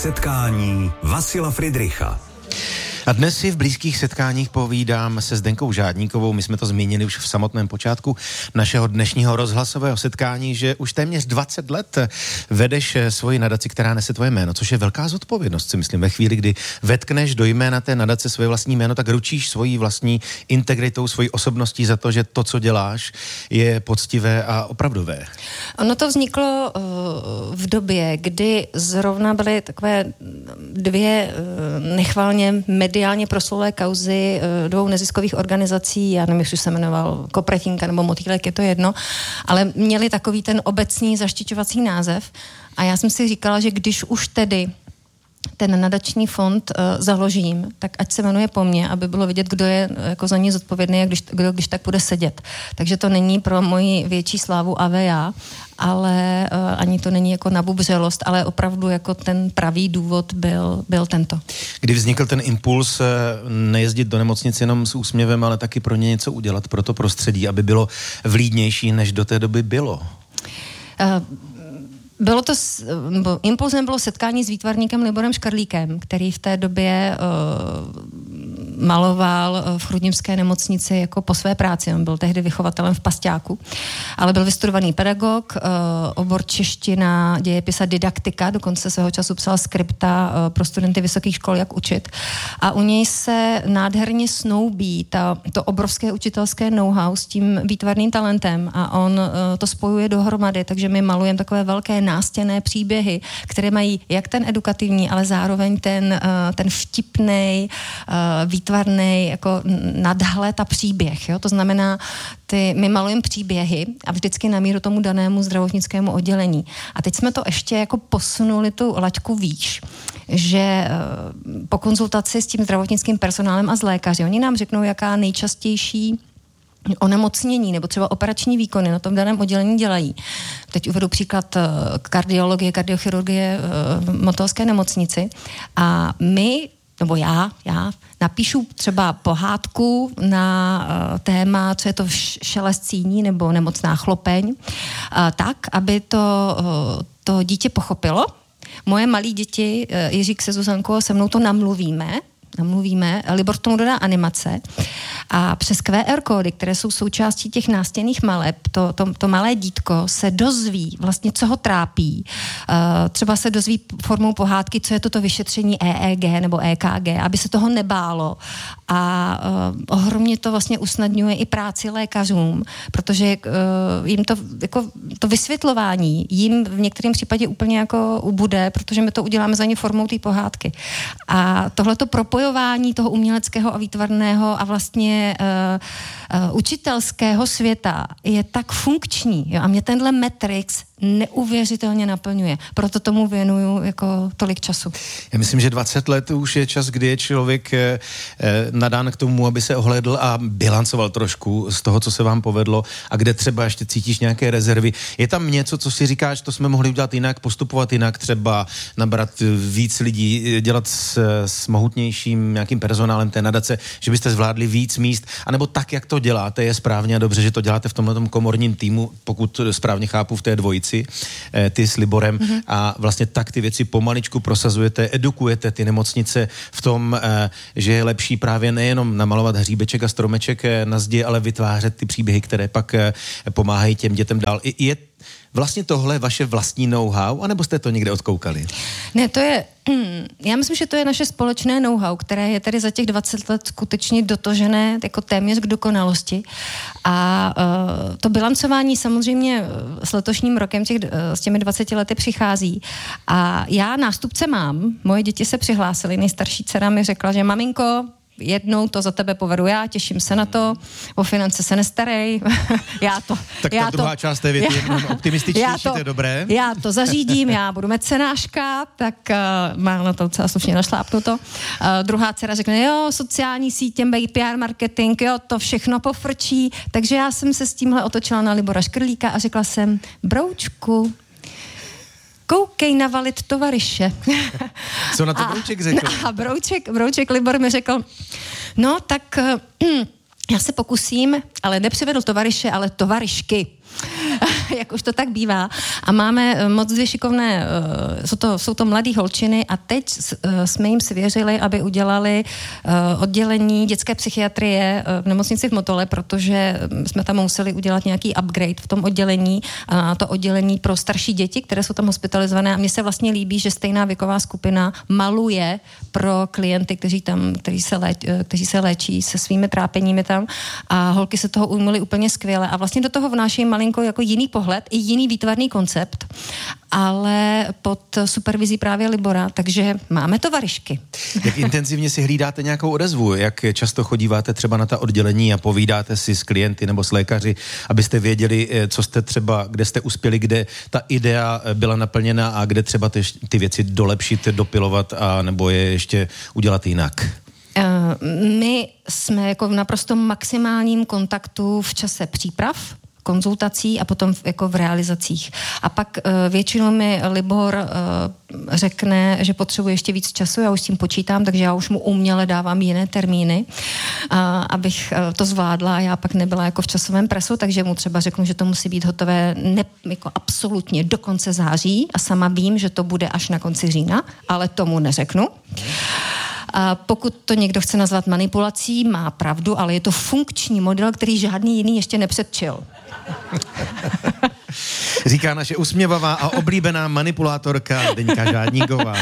Setkání Vasila Fridricha. A dnes si v blízkých setkáních povídám se Zdenkou Žádníkovou. My jsme to zmínili už v samotném počátku našeho dnešního rozhlasového setkání, že už téměř 20 let vedeš svoji nadaci, která nese tvoje jméno, což je velká zodpovědnost, si myslím. Ve chvíli, kdy vetkneš do jména té nadace svoje vlastní jméno, tak ručíš svojí vlastní integritou, svojí osobností za to, že to, co děláš, je poctivé a opravdové. Ono to vzniklo v době, kdy zrovna byly takové dvě nechvalně mediálně proslulé kauzy dvou neziskových organizací, já nevím, jestli se jmenoval Kopretinka nebo Motýlek, je to jedno, ale měli takový ten obecný zaštiťovací název a já jsem si říkala, že když už tedy ten nadační fond založím, tak ať se jmenuje po mně, aby bylo vidět, kdo je jako za ní zodpovědný a když tak bude sedět. Takže to není pro moji větší slávu AVA, ale ani to není jako nabubřelost, ale opravdu jako ten pravý důvod byl tento. Kdy vznikl ten impuls nejezdit do nemocnice jenom s úsměvem, ale taky pro ně něco udělat pro to prostředí, aby bylo vlídnější, než do té doby bylo? Impulzem bylo setkání s výtvarníkem Liborem Škrlíkem, který v té době maloval v chrudimské nemocnici jako po své práci. On byl tehdy vychovatelem v Pasťáku, ale byl vystudovaný pedagog, obor čeština, dějepis a didaktika, dokonce svého času psal skripta pro studenty vysokých škol, jak učit. A u něj se nádherně snoubí to obrovské učitelské know-how s tím výtvarným talentem a on to spojuje dohromady, takže my malujeme takové velké nástěnné příběhy, které mají jak ten edukativní, ale zároveň ten vtipnej, výtvarný, jako nadhled a příběh. Jo? To znamená, my malujeme příběhy a vždycky na míru tomu danému zdravotnickému oddělení. A teď jsme to ještě jako posunuli tu laťku výš, že po konzultaci s tím zdravotnickým personálem a s lékaři, oni nám řeknou, jaká nejčastější onemocnění nebo třeba operační výkony na tom daném oddělení dělají. Teď uvedu příklad kardiologie, kardiochirurgie v Motolské nemocnici a nebo já napíšu třeba pohádku na téma, co je to šelest síní nebo nemocná chlopeň, tak, aby to dítě pochopilo. Moje malí děti, Jiřík se Zuzankou, se mnou to namluvíme, Libor tomu dodá animace a přes QR kódy, které jsou součástí těch nástěnných maleb, to malé dítko se dozví vlastně, co ho trápí. Třeba se dozví formou pohádky, co je toto vyšetření EEG nebo EKG, aby se toho nebálo. A ohromně to vlastně usnadňuje i práci lékařům, protože jim to vysvětlování jim v některém případě úplně jako ubude, protože my to uděláme za ně formou té pohádky. A tohleto propojování toho uměleckého a výtvarného a vlastně učitelského světa je tak funkční. Jo? A mě tenhle Matrix neuvěřitelně naplňuje. Proto tomu věnuju jako tolik času. Já myslím, že 20 let už je čas, kdy je člověk nadán k tomu, aby se ohlédl a bilancoval trošku z toho, co se vám povedlo a kde třeba ještě cítíš nějaké rezervy. Je tam něco, co si říkáš, to jsme mohli udělat jinak, postupovat jinak, třeba nabrat víc lidí, dělat s mohutnějším nějakým personálem té nadace, že byste zvládli víc míst, anebo tak, jak to děláte, je správně a dobře, že to děláte v tomhletom komorním týmu, pokud správně chápu, v té dvojici, ty s Liborem a vlastně tak ty věci pomaličku prosazujete, edukujete ty nemocnice v tom, že je lepší právě nejenom namalovat hříbeček a stromeček na zdi, ale vytvářet ty příběhy, které pak pomáhají těm dětem dál. Je vlastně tohle vaše vlastní know-how, anebo jste to někde odkoukali? Ne, já myslím, že to je naše společné know-how, které je tedy za těch 20 let skutečně dotožené jako téměř k dokonalosti. A to bilancování samozřejmě s letošním rokem s těmi 20 lety přichází. A já nástupce mám, moje děti se přihlásily, nejstarší dcera mi řekla, že maminko, jednou to za tebe povedu já, těším se na to, o finance se nestarej, druhá část té věty je optimističtější, to je dobré. Já to zařídím, já budu mecenáška, tak mám na to docela slušně našlápnuto. Druhá dcera řekne, jo, sociální sítě, PR marketing, jo, to všechno pofrčí, takže já jsem se s tímhle otočila na Libora Škrlíka a řekla jsem, broučku, koukej navalit tovaryše. Co na to Brouček řekl? A Brouček Libor mi řekl, no tak já se pokusím, ale nepřivedl tovaryše, ale tovaryšky. jak už to tak bývá. A máme moc dvě šikovné, jsou to mladý holčiny a teď jsme jim svěřili, aby udělali oddělení dětské psychiatrie v nemocnici v Motole, protože jsme tam museli udělat nějaký upgrade v tom oddělení, a to oddělení pro starší děti, které jsou tam hospitalizované a mně se vlastně líbí, že stejná věková skupina maluje pro klienty, kteří se léčí se svými trápeními tam a holky se toho ujmuly úplně skvěle a vlastně do toho vnášejí malinko jako jiný pohled i jiný výtvarný koncept, ale pod supervizí právě Libora, takže máme tovarišky. Jak intenzivně si hlídáte nějakou odezvu? Jak často chodíváte třeba na ta oddělení a povídáte si s klienty nebo s lékaři, abyste věděli, co jste třeba, kde jste uspěli, kde ta idea byla naplněna a kde třeba ty věci dolepšit, dopilovat a nebo je ještě udělat jinak? My jsme jako v naprosto maximálním kontaktu v čase příprav, konzultací a potom jako v realizacích. A pak většinou mi Libor řekne, že potřebuje ještě víc času, já už s tím počítám, takže já už mu uměle dávám jiné termíny, abych to zvládla a já pak nebyla jako v časovém presu, takže mu třeba řeknu, že to musí být hotové jako absolutně do konce září a sama vím, že to bude až na konci října, ale tomu neřeknu. A pokud to někdo chce nazvat manipulací, má pravdu, ale je to funkční model, který žádný jiný ještě nepředčil. Říká naše usměvavá a oblíbená manipulátorka Zdeňka Žádníková.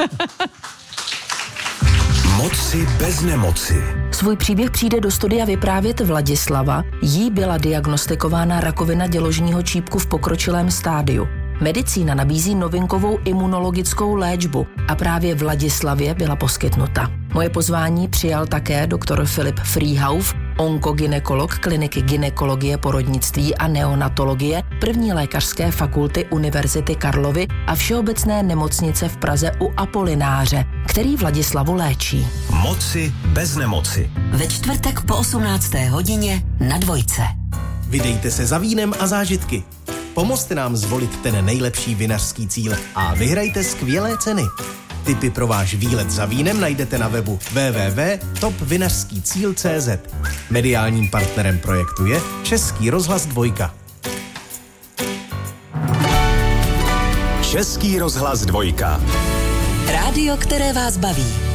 Moci bez nemoci. Svůj příběh přijde do studia vyprávět Vladislava. Jí byla diagnostikována rakovina děložního čípku v pokročilém stádiu. Medicína nabízí novinkovou imunologickou léčbu a právě Vladislavě byla poskytnuta. Moje pozvání přijal také doktor Filip Frýhauf, onkogynekolog kliniky gynekologie, porodnictví a neonatologie první lékařské fakulty Univerzity Karlovy a Všeobecné nemocnice v Praze u Apolináře, který Vladislavu léčí. Moci bez nemoci. Ve čtvrtek po 18. hodině na Dvojce. Vydejte se za vínem a zážitky. Pomozte nám zvolit ten nejlepší vinařský cíl a vyhrajte skvělé ceny. Tipy pro váš výlet za vínem najdete na webu www.topvinařskýcíl.cz. Mediálním partnerem projektu je Český rozhlas 2. Český rozhlas 2. Rádio, které vás baví.